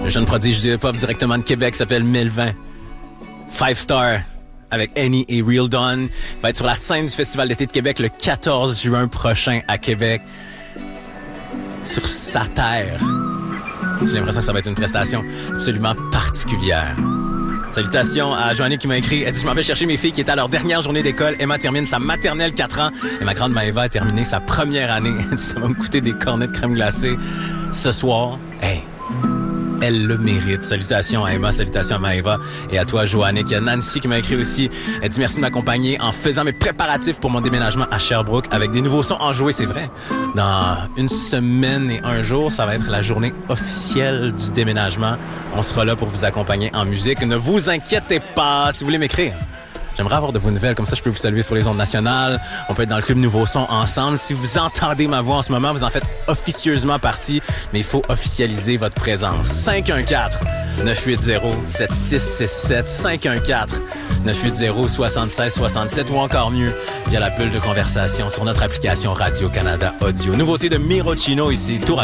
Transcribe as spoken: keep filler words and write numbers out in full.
Le jeune prodige du hip-hop directement de Québec s'appelle Melvin. Five Star avec Annie et Real Dawn va être sur la scène du Festival d'été de Québec le quatorze juin prochain à Québec. Sur sa terre. J'ai l'impression que ça va être une prestation absolument particulière. Salutations à Joannie qui m'a écrit. Elle dit « Je m'en vais chercher mes filles qui étaient à leur dernière journée d'école. Emma termine sa maternelle quatre ans et ma grande Maëva a terminé sa première année. » Elle dit « Ça va me coûter des cornets de crème glacée ce soir. » Hey, elle le mérite. Salutations à Emma, salutations à Maëva et à toi, Joannie. Il y a Nancy qui m'a écrit aussi. Elle dit « Merci de m'accompagner en faisant mes préparatifs pour mon déménagement à Sherbrooke avec des nouveaux sons enjoués. » C'est vrai. Dans une semaine et un jour, ça va être la journée officielle du déménagement. On sera là pour vous accompagner en musique. Ne vous inquiétez pas si vous voulez m'écrire. J'aimerais avoir de vos nouvelles, comme ça je peux vous saluer sur les ondes nationales. On peut être dans le club Nouveau Son ensemble. Si vous entendez ma voix en ce moment, vous en faites officieusement partie, mais il faut officialiser votre présence. cinq un quatre neuf huit zéro sept six six sept cinq un quatre neuf huit zéro six six six sept ou encore mieux, via la bulle de conversation sur notre application Radio-Canada Audio. Nouveauté de Mirochino ici, tour à